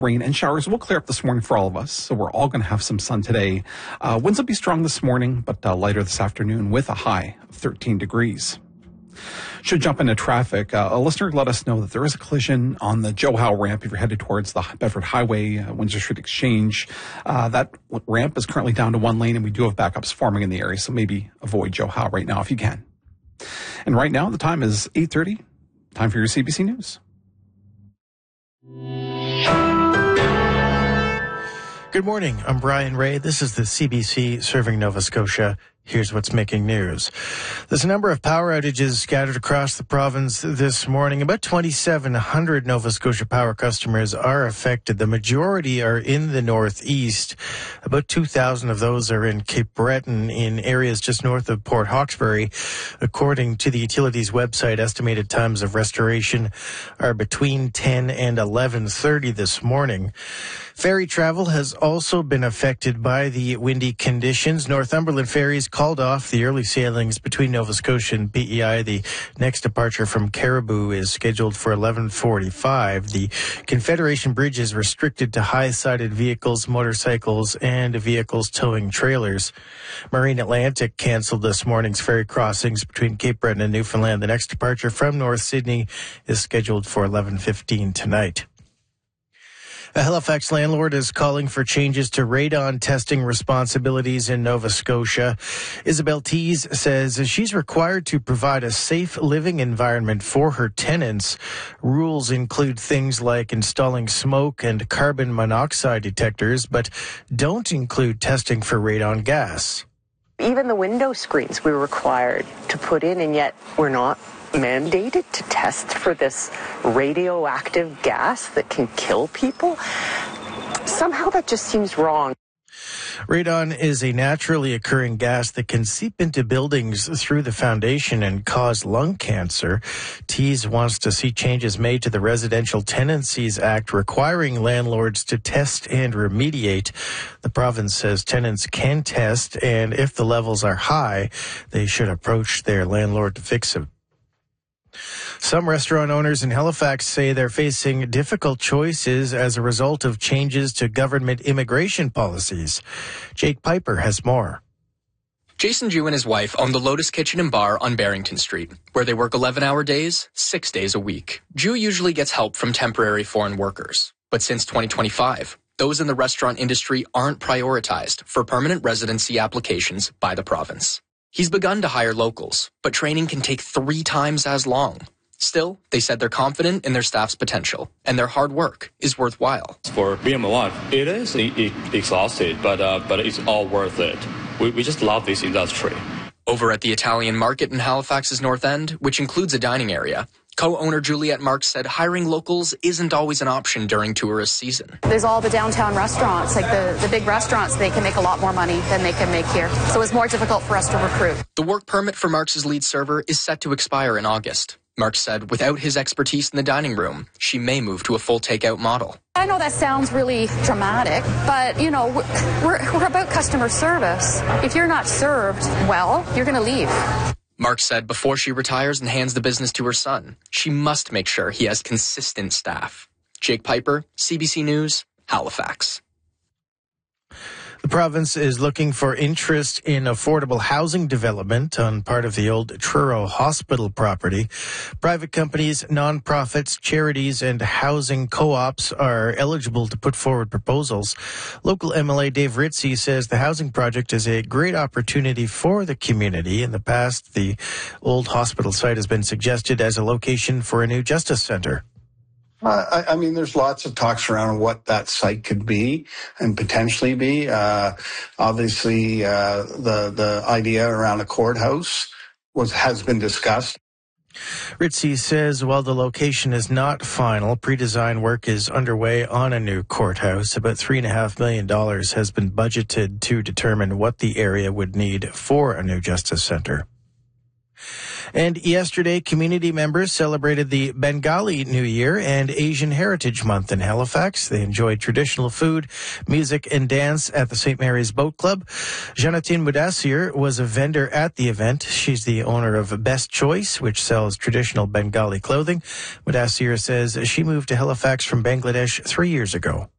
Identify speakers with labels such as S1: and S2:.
S1: Rain and showers will clear up this morning for all of us, so we're all going to have some sun today. Winds will be strong this morning, but lighter this afternoon with a high of 13 degrees. Should jump into traffic. A listener let us know that there is a collision on the Joe Howe ramp if you're headed towards the Bedford Highway, Windsor Street Exchange. That ramp is currently down to one lane, and we do have backups forming in the area, so maybe avoid Joe Howe right now if you can. And right now, the time is 8:30. Time for your CBC News.
S2: Good morning. I'm Brian Ray. This is the CBC serving Nova Scotia. Here's what's making news. There's a number of power outages scattered across the province this morning. About 2,700 Nova Scotia Power customers are affected. The majority are in the northeast. About 2,000 of those are in Cape Breton in areas just north of Port Hawkesbury. According to the utility's website, estimated times of restoration are between 10 and 11:30 this morning. Ferry travel has also been affected by the windy conditions. Northumberland ferries called off the early sailings between Nova Scotia and PEI. The next departure from Caribou is scheduled for 11:45. The Confederation Bridge is restricted to high-sided vehicles, motorcycles, and vehicles towing trailers. Marine Atlantic canceled this morning's ferry crossings between Cape Breton and Newfoundland. The next departure from North Sydney is scheduled for 11:15 tonight. A Halifax landlord is calling for changes to radon testing responsibilities in Nova Scotia. Isabel Tees says she's required to provide a safe living environment for her tenants. Rules include things like installing smoke and carbon monoxide detectors, but don't include testing for radon gas.
S3: Even the window screens we were required to put in, and yet we're not mandated to test for this radioactive gas that can kill people. Somehow that just seems wrong.
S2: Radon is a naturally occurring gas that can seep into buildings through the foundation and cause lung cancer. Tees wants to see changes made to the Residential Tenancies Act requiring landlords to test and remediate. The province says tenants can test, and if the levels are high, they should approach their landlord to fix it. Some restaurant owners in Halifax say they're facing difficult choices as a result of changes to government immigration policies. Jake Piper has more.
S4: Jason Jew and his wife own the Lotus Kitchen and Bar on Barrington Street, where they work 11-hour days, 6 days a week. Jew usually gets help from temporary foreign workers. But since 2025, those in the restaurant industry aren't prioritized for permanent residency applications by the province. He's begun to hire locals, but training can take 3 times as long. Still, they said they're confident in their staff's potential, and their hard work is worthwhile.
S5: For me and my wife, it is exhausted, but it's all worth it. We just love this industry.
S4: Over at the Italian Market in Halifax's North End, which includes a dining area, co-owner Juliette Marks said hiring locals isn't always an option during tourist season.
S6: There's all the downtown restaurants, like the big restaurants, they can make a lot more money than they can make here. So it's more difficult for us to recruit.
S4: The work permit for Marks' lead server is set to expire in August. Marks said without his expertise in the dining room, she may move to a full takeout model.
S6: I know that sounds really dramatic, but, you know, we're about customer service. If you're not served well, you're going to leave.
S4: Marks said before she retires and hands the business to her son, she must make sure he has consistent staff. Jake Piper, CBC News, Halifax.
S2: The province is looking for interest in affordable housing development on part of the old Truro Hospital property. Private companies, nonprofits, charities, and housing co-ops are eligible to put forward proposals. Local MLA Dave Ritzie says the housing project is a great opportunity for the community. In the past, the old hospital site has been suggested as a location for a new justice center.
S7: I mean, there's lots of talks around what that site could be and potentially be. Obviously, the idea around a courthouse has been discussed.
S2: Ritzie says while the location is not final, pre-design work is underway on a new courthouse. About $3.5 million has been budgeted to determine what the area would need for a new justice center. And yesterday, community members celebrated the Bengali New Year and Asian Heritage Month in Halifax. They enjoyed traditional food, music, and dance at the St. Mary's Boat Club. Janatine Mudassir was a vendor at the event. She's the owner of Best Choice, which sells traditional Bengali clothing. Mudassir says she moved to Halifax from Bangladesh 3 years ago.